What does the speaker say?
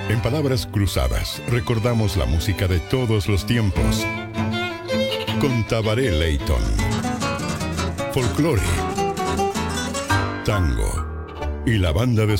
En Palabras Cruzadas, recordamos la música de todos los tiempos. Con Tabaré Leyton. Folclore. Tango. Y la banda de